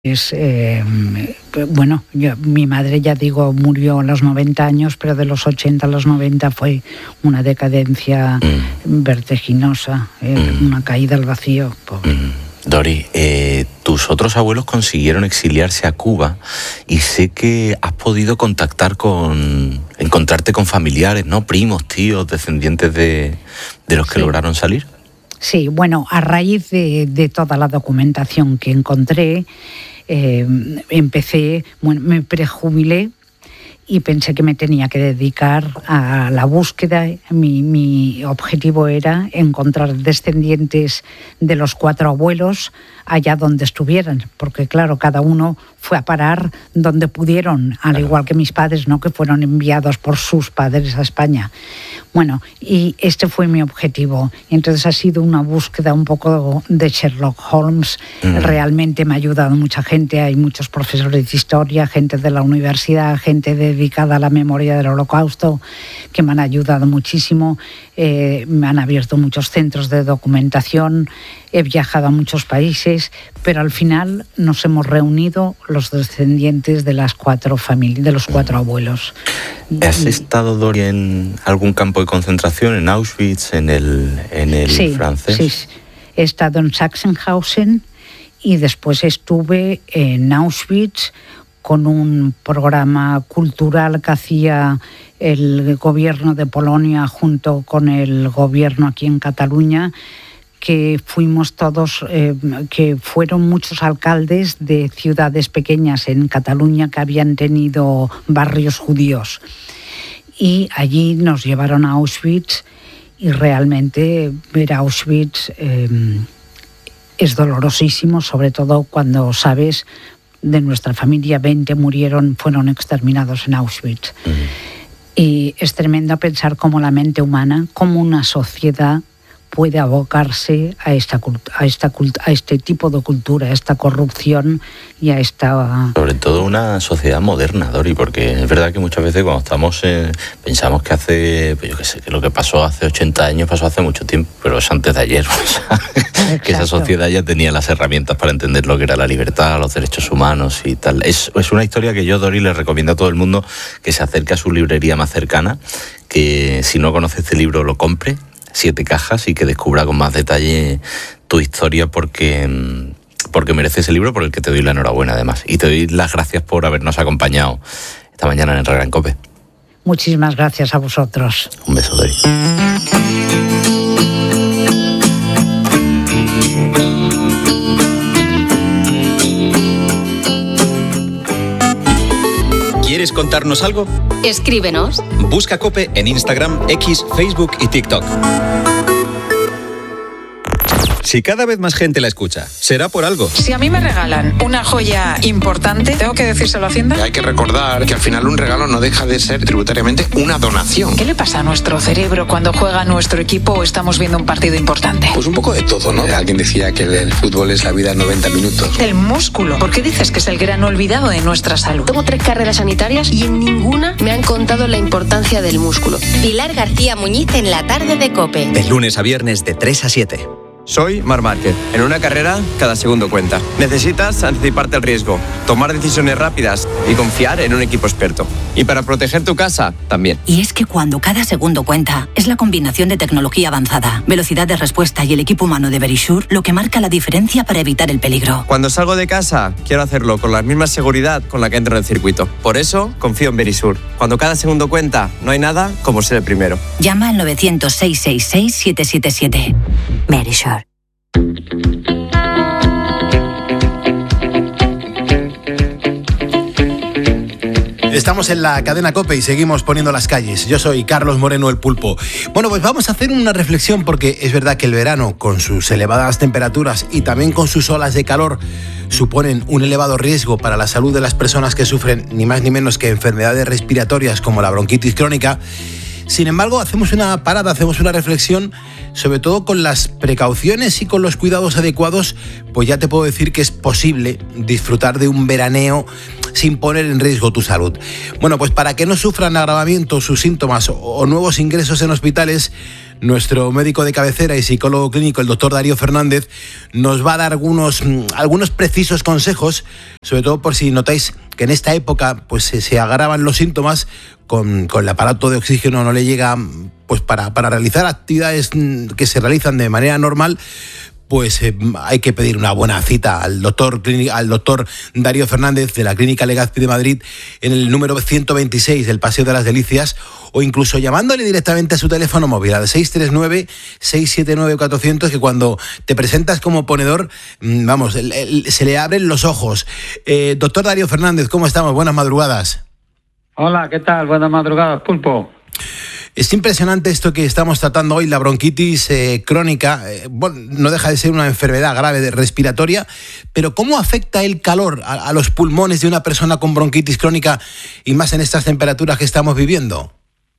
Bueno, mi madre, ya digo, murió a los 90 años, pero de los 80 a los 90 fue una decadencia vertiginosa, una caída al vacío. Dori, tus otros abuelos consiguieron exiliarse a Cuba y sé que has podido encontrarte con familiares, ¿no? Primos, tíos, descendientes de los que lograron salir. Sí, bueno, a raíz de toda la documentación que encontré, me prejubilé y pensé que me tenía que dedicar a la búsqueda. Mi objetivo era encontrar descendientes de los 4 abuelos allá donde estuvieran, porque claro, cada uno fue a parar donde pudieron, al igual que mis padres, ¿no?, que fueron enviados por sus padres a España. Bueno, y este fue mi objetivo. Entonces ha sido una búsqueda un poco de Sherlock Holmes. Realmente me ha ayudado mucha gente. Hay muchos profesores de historia, gente de la universidad, gente dedicada a la memoria del Holocausto, que me han ayudado muchísimo. Me han abierto muchos centros de documentación. He viajado a muchos países, pero al final nos hemos reunido los descendientes de las 4 familias, de los 4 abuelos. ¿Has estado, Dori, en algún campo de concentración, en Auschwitz, en el francés? Sí, he estado en Sachsenhausen y después estuve en Auschwitz con un programa cultural que hacía el gobierno de Polonia junto con el gobierno aquí en Cataluña, que fuimos todos, que fueron muchos alcaldes de ciudades pequeñas en Cataluña que habían tenido barrios judíos. Y allí nos llevaron a Auschwitz y realmente ver Auschwitz es dolorosísimo, sobre todo cuando sabes de nuestra familia 20 fueron exterminados en Auschwitz. Y es tremendo pensar cómo la mente humana, cómo una sociedad puede abocarse a este tipo de cultura, a esta corrupción y a esta... Sobre todo una sociedad moderna, Dori, porque es verdad que muchas veces cuando estamos pensamos que hace, pues yo qué sé, que lo que pasó hace 80 años pasó hace mucho tiempo, pero es antes de ayer, o sea, que esa sociedad ya tenía las herramientas para entender lo que era la libertad, los derechos humanos y tal. Es una historia que yo, Dori, le recomiendo a todo el mundo que se acerque a su librería más cercana, que si no conoce este libro lo compre, 7 cajas, y que descubra con más detalle tu historia, porque merece ese libro, por el que te doy la enhorabuena además. Y te doy las gracias por habernos acompañado esta mañana en el Herrera en COPE. Muchísimas gracias a vosotros. Un beso, Dori. ¿Quieres contarnos algo? Escríbenos. Busca COPE en Instagram, X, Facebook y TikTok. Si cada vez más gente la escucha, será por algo. Si a mí me regalan una joya importante, ¿tengo que decírselo a Hacienda? Hay que recordar que al final un regalo no deja de ser tributariamente una donación. ¿Qué le pasa a nuestro cerebro cuando juega nuestro equipo o estamos viendo un partido importante? Pues un poco de todo, ¿no? Alguien decía que el fútbol es la vida en 90 minutos. El músculo. ¿Por qué dices que es el gran olvidado de nuestra salud? Tengo 3 carreras sanitarias y en ninguna me han contado la importancia del músculo. Pilar García Muñiz en la tarde de COPE. De lunes a viernes de 3 a 7. Soy Marc Márquez. En una carrera, cada segundo cuenta. Necesitas anticiparte al riesgo, tomar decisiones rápidas y confiar en un equipo experto. Y para proteger tu casa, también. Y es que cuando cada segundo cuenta, es la combinación de tecnología avanzada, velocidad de respuesta y el equipo humano de Verisure lo que marca la diferencia para evitar el peligro. Cuando salgo de casa, quiero hacerlo con la misma seguridad con la que entro en el circuito. Por eso, confío en Verisure. Cuando cada segundo cuenta, no hay nada como ser el primero. Llama al 900-666-777. Verisure. Estamos en la cadena COPE y seguimos poniendo las calles. Yo soy Carlos Moreno, el Pulpo. Bueno, pues vamos a hacer una reflexión, porque es verdad que el verano, con sus elevadas temperaturas y también con sus olas de calor, suponen un elevado riesgo para la salud de las personas que sufren ni más ni menos que enfermedades respiratorias como la bronquitis crónica. Sin embargo, hacemos una parada, hacemos una reflexión, sobre todo con las precauciones y con los cuidados adecuados, pues ya te puedo decir que es posible disfrutar de un veraneo sin poner en riesgo tu salud. Bueno, pues para que no sufran agravamiento sus síntomas o nuevos ingresos en hospitales, nuestro médico de cabecera y psicólogo clínico, el doctor Darío Fernández, nos va a dar algunos precisos consejos, sobre todo por si notáis que en esta época pues se agravan los síntomas, con el aparato de oxígeno no le llega pues para realizar actividades que se realizan de manera normal. Pues hay que pedir una buena cita al doctor Darío Fernández de la Clínica Legazpi de Madrid en el número 126 del Paseo de las Delicias, o incluso llamándole directamente a su teléfono móvil al 639-679-400, que cuando te presentas como ponedor, se le abren los ojos. Doctor Darío Fernández, ¿cómo estamos? Buenas madrugadas. Hola, ¿qué tal? Buenas madrugadas, Pulpo. Es impresionante esto que estamos tratando hoy, la bronquitis crónica. No deja de ser una enfermedad grave respiratoria, pero ¿cómo afecta el calor a los pulmones de una persona con bronquitis crónica, y más en estas temperaturas que estamos viviendo?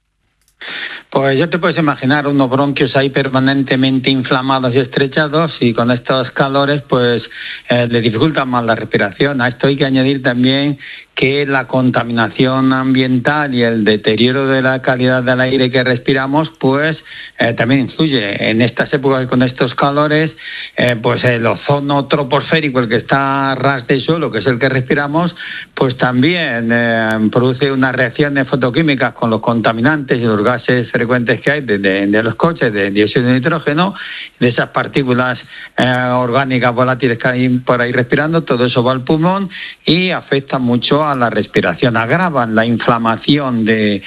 Pues ya te puedes imaginar unos bronquios ahí permanentemente inflamados y estrechados, y con estos calores pues le dificulta más la respiración. A esto hay que añadir también que la contaminación ambiental y el deterioro de la calidad del aire que respiramos pues también influye. En estas épocas, con estos calores, pues el ozono troposférico, el que está a ras del suelo, que es el que respiramos, pues también produce unas reacciones fotoquímicas con los contaminantes y los gases frecuentes que hay de los coches, de dióxido de nitrógeno, de esas partículas orgánicas volátiles que hay por ahí respirando. Todo eso va al pulmón y afecta mucho a la respiración, agravan la inflamación de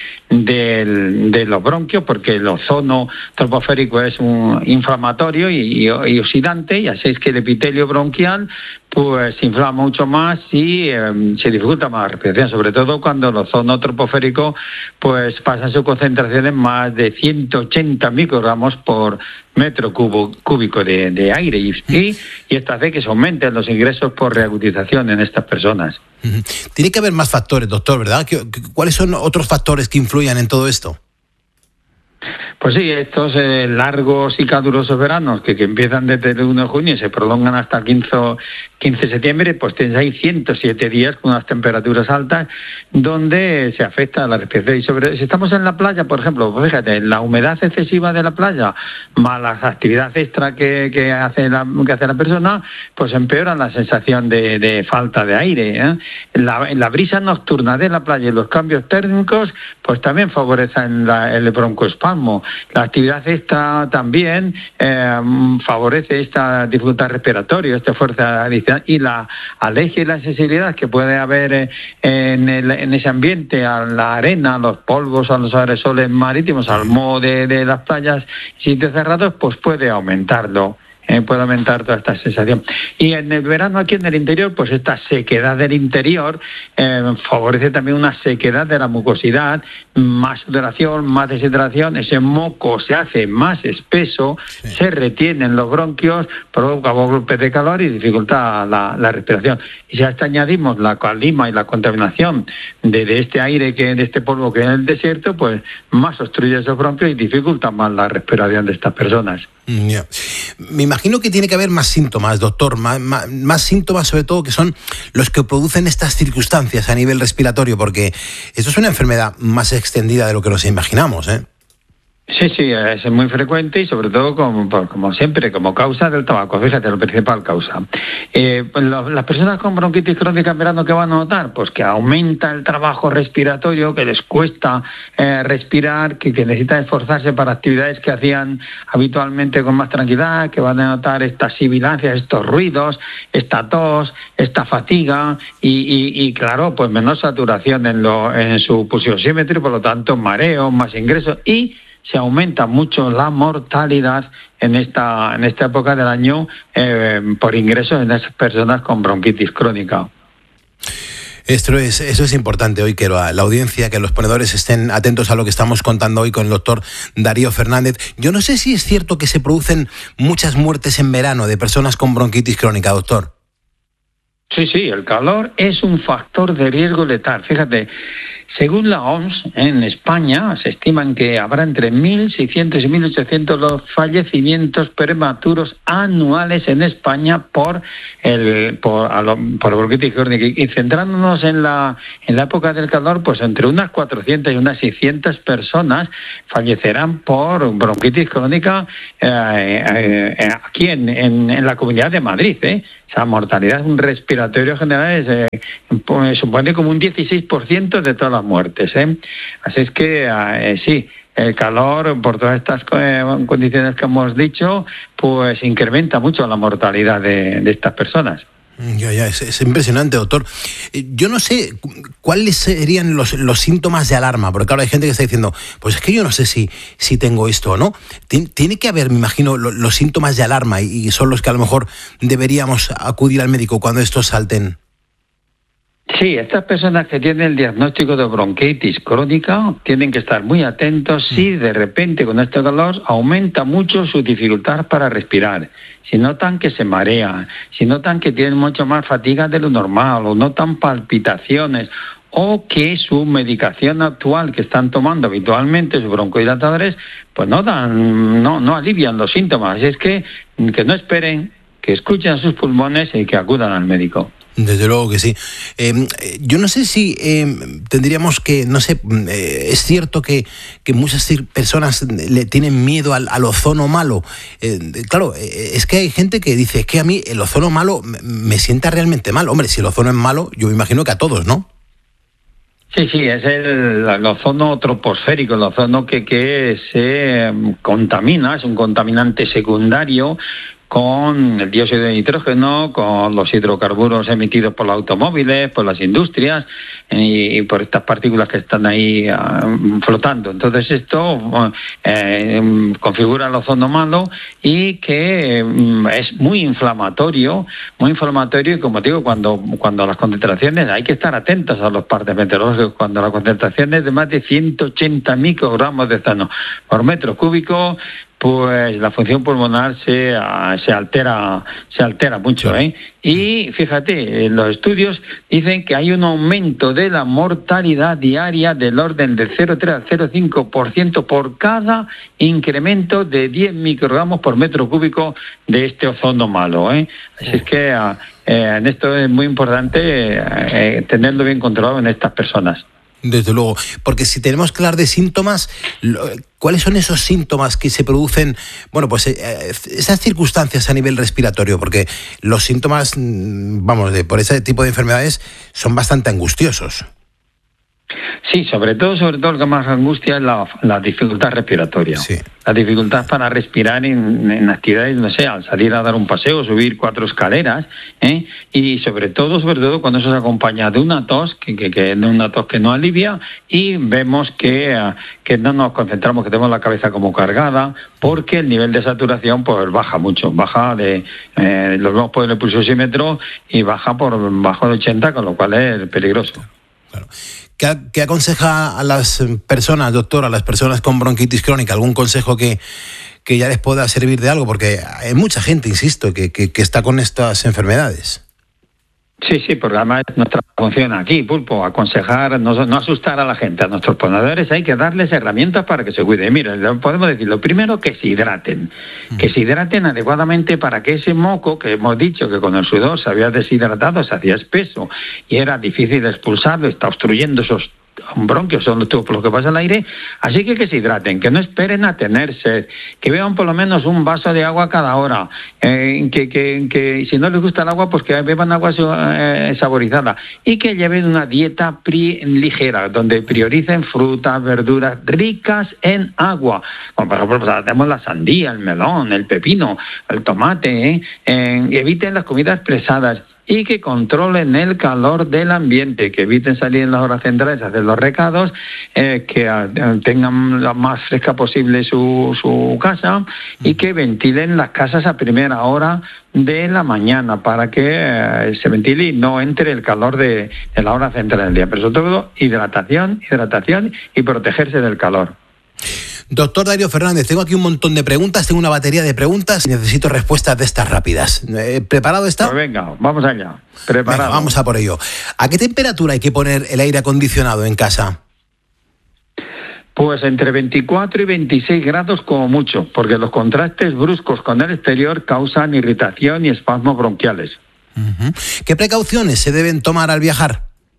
los bronquios, porque el ozono troposférico es un inflamatorio y oxidante, y así es que el epitelio bronquial pues se inflama mucho más y se dificulta más la respiración, sobre todo cuando el ozono troposférico pues pasa su concentración en más de 180 microgramos por metro cúbico de aire, y esto hace que se aumenten los ingresos por reagudización en estas personas. Tiene que haber más factores, doctor, ¿verdad? ¿Cuáles son otros factores que influyan en todo esto? Pues sí, estos largos y calurosos veranos que empiezan desde el 1 de junio y se prolongan hasta el 15 de septiembre, pues tienes ahí 107 días con unas temperaturas altas donde se afecta la respiración. Y si estamos en la playa, por ejemplo, pues fíjate, la humedad excesiva de la playa más las actividades extra que hace la persona, pues empeoran la sensación de falta de aire. La brisa nocturna de la playa y los cambios térmicos pues también favorecen el broncoespasmo. La actividad extra también favorece esta dificultad respiratoria, esta fuerza adicional, y la alergia y la sensibilidad que puede haber en ese ambiente a la arena, a los polvos, a los aerosoles marítimos, al moho de las playas, sitios cerrados, pues puede aumentarlo. Puede aumentar toda esta sensación. Y en el verano aquí en el interior, pues esta sequedad del interior favorece también una sequedad de la mucosidad, más sudoración, más deshidratación. Ese moco se hace más espeso, se retiene en los bronquios, provoca golpes de calor y dificulta la respiración. Y si a esto añadimos la calima y la contaminación de este aire, de este polvo que hay en el desierto, pues más obstruye esos bronquios y dificulta más la respiración de estas personas. Yeah. Me imagino que tiene que haber más síntomas, doctor, más síntomas, sobre todo, que son los que producen estas circunstancias a nivel respiratorio, porque esto es una enfermedad más extendida de lo que nos imaginamos, ¿eh? Sí, es muy frecuente y sobre todo, como siempre, como causa del tabaco. Fíjate, la principal causa. Las personas con bronquitis crónica en verano, ¿qué van a notar? Pues que aumenta el trabajo respiratorio, que les cuesta respirar, que necesitan esforzarse para actividades que hacían habitualmente con más tranquilidad, que van a notar estas sibilancias, estos ruidos, esta tos, esta fatiga y claro, pues menos saturación en su pulsiosímetro, por lo tanto mareo, más ingresos, y se aumenta mucho la mortalidad en esta época del año por ingresos en esas personas con bronquitis crónica. Eso es importante hoy, que la audiencia, que los ponedores estén atentos a lo que estamos contando hoy con el doctor Darío Fernández. Yo no sé si es cierto que se producen muchas muertes en verano de personas con bronquitis crónica, doctor. Sí, el calor es un factor de riesgo letal. Fíjate, Según la OMS, en España se estiman que habrá entre 1.600 y 1.800 los fallecimientos prematuros anuales en España por bronquitis crónica. Y centrándonos en la época del calor, pues entre unas 400 y unas 600 personas fallecerán por bronquitis crónica aquí en la Comunidad de Madrid. Esa mortalidad respiratoria general supone como un 16% de todas las muertes. Así es que sí, el calor, por todas estas condiciones que hemos dicho, pues incrementa mucho la mortalidad de estas personas. Ya, es impresionante, doctor. Yo no sé cuáles serían los síntomas de alarma, porque claro, hay gente que está diciendo, pues es que yo no sé si tengo esto o no. Tiene que haber, me imagino, los síntomas de alarma y son los que a lo mejor deberíamos acudir al médico cuando estos salten. Sí, estas personas que tienen el diagnóstico de bronquitis crónica tienen que estar muy atentos si de repente con este calor aumenta mucho su dificultad para respirar, si notan que se marean, si notan que tienen mucho más fatiga de lo normal o notan palpitaciones o que su medicación actual que están tomando habitualmente, sus broncodilatadores, pues no alivian los síntomas. Así es que no esperen, que escuchen a sus pulmones y que acudan al médico. Desde luego que sí. Yo no sé si tendríamos que, no sé, es cierto que muchas personas le tienen miedo al ozono malo. Claro, es que hay gente que dice, es que a mí el ozono malo me sienta realmente mal. Hombre, si el ozono es malo, yo me imagino que a todos, ¿no? Sí, es el ozono troposférico, el ozono que se contamina, es un contaminante secundario con el dióxido de nitrógeno, con los hidrocarburos emitidos por los automóviles, por las industrias y por estas partículas que están ahí flotando. Entonces esto configura el ozono malo y que es muy inflamatorio y como digo, cuando las concentraciones, hay que estar atentos a los partes meteorológicos, cuando la concentración es de más de 180 microgramos de ozono por metro cúbico, pues la función pulmonar se altera mucho, Y fíjate, los estudios dicen que hay un aumento de la mortalidad diaria del orden del 0,3 al 0,5% por cada incremento de 10 microgramos por metro cúbico de este ozono malo, Así es que en esto es muy importante tenerlo bien controlado en estas personas. Desde luego, porque si tenemos que hablar de síntomas, ¿cuáles son esos síntomas que se producen, bueno, pues esas circunstancias a nivel respiratorio? Porque los síntomas, por ese tipo de enfermedades son bastante angustiosos. Sí, sobre todo lo que más angustia es la dificultad respiratoria. Sí. La dificultad para respirar en actividades, no sé, al salir a dar un paseo, subir 4 escaleras, y sobre todo cuando eso se acompaña de una tos, que no alivia, y vemos que no nos concentramos, que tenemos la cabeza como cargada, porque el nivel de saturación pues baja mucho, baja lo vemos por el pulsosímetro y baja por bajo de 80, con lo cual es peligroso. Claro. ¿Qué aconseja a las personas, doctor, a las personas con bronquitis crónica? ¿Algún consejo que ya les pueda servir de algo? Porque hay mucha gente, insisto, que está con estas enfermedades. Sí, porque además nuestra función aquí, Pulpo, aconsejar, no asustar a la gente. A nuestros ponedores hay que darles herramientas para que se cuiden. Mira, podemos decir, lo primero, que se hidraten. Que se hidraten adecuadamente para que ese moco, que hemos dicho que con el sudor se había deshidratado, se hacía espeso y era difícil de expulsarlo, está obstruyendo esos bronquios, son los tubos por los que pasa el aire, así que se hidraten, que no esperen a tener sed, que beban por lo menos un vaso de agua cada hora, que si no les gusta el agua, pues que beban agua saborizada y que lleven una dieta ligera, donde prioricen frutas, verduras ricas en agua, como por ejemplo pues, tenemos la sandía, el melón, el pepino, el tomate, eviten las comidas pesadas y que controlen el calor del ambiente, que eviten salir en las horas centrales a hacer los recados, que tengan la más fresca posible su casa y que ventilen las casas a primera hora de la mañana para que se ventile y no entre el calor de la hora central del día. Pero sobre todo hidratación y protegerse del calor. Doctor Darío Fernández, tengo aquí un montón de preguntas, tengo una batería de preguntas y necesito respuestas de estas rápidas. ¿Preparado está? Pues venga, vamos allá. Preparado. Venga, vamos a por ello. ¿A qué temperatura hay que poner el aire acondicionado en casa? Pues entre 24 y 26 grados como mucho, porque los contrastes bruscos con el exterior causan irritación y espasmos bronquiales. ¿Qué precauciones se deben tomar al viajar?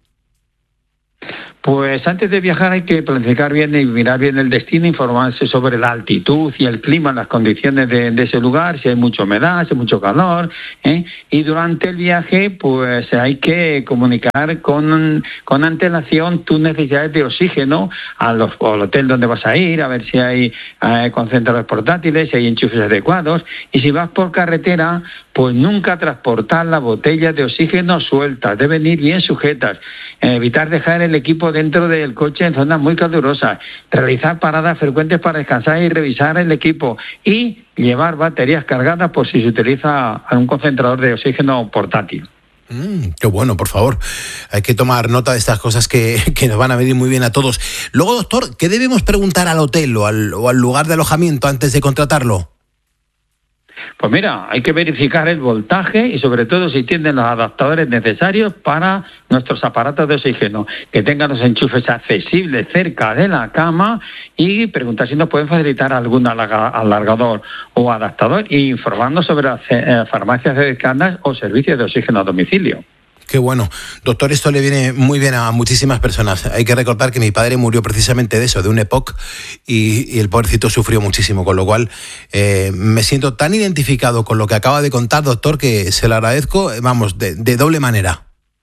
Pues antes de viajar hay que planificar bien y mirar bien el destino, informarse sobre la altitud y el clima, las condiciones de ese lugar, si hay mucha humedad, si hay mucho calor, Y durante el viaje pues hay que comunicar con antelación tus necesidades de oxígeno al hotel donde vas a ir, a ver si hay concentradores portátiles, si hay enchufes adecuados, y si vas por carretera, pues nunca transportar las botellas de oxígeno sueltas, deben ir bien sujetas, evitar dejar el equipo dentro del coche en zonas muy calurosas, realizar paradas frecuentes para descansar y revisar el equipo y llevar baterías cargadas por si se utiliza un concentrador de oxígeno portátil. Qué bueno, por favor. Hay que tomar nota de estas cosas que nos van a venir muy bien a todos. Luego, doctor, ¿qué debemos preguntar al hotel o al lugar de alojamiento antes de contratarlo? Pues mira, hay que verificar el voltaje y sobre todo si tienen los adaptadores necesarios para nuestros aparatos de oxígeno, que tengan los enchufes accesibles cerca de la cama y preguntar si nos pueden facilitar algún alargador o adaptador e informarnos sobre las farmacias cercanas o servicios de oxígeno a domicilio. Qué bueno. Doctor, esto le viene muy bien a muchísimas personas. Hay que recordar que mi padre murió precisamente de eso, de un EPOC, y el pobrecito sufrió muchísimo, con lo cual me siento tan identificado con lo que acaba de contar, doctor, que se lo agradezco, vamos, de doble manera.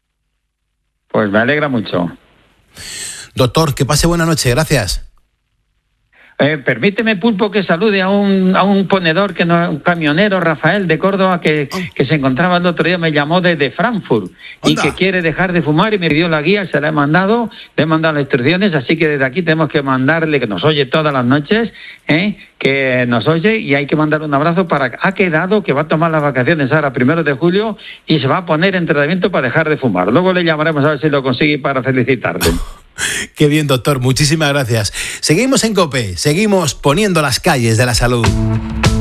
Pues me alegra mucho. Doctor, que pase buena noche, gracias. Permíteme, Pulpo, que salude a un ponedor, un camionero, Rafael, de Córdoba, que se encontraba el otro día, me llamó desde Frankfurt. ¡Onda! Y que quiere dejar de fumar y me dio la guía, se la he mandado las instrucciones, así que desde aquí tenemos que mandarle, que nos oye todas las noches, que nos oye, y hay que mandarle un abrazo ha quedado que va a tomar las vacaciones ahora 1 de julio y se va a poner en tratamiento para dejar de fumar. Luego le llamaremos a ver si lo consigue para felicitarle. Qué bien, doctor, muchísimas gracias. Seguimos en COPE, seguimos poniendo las calles de la salud.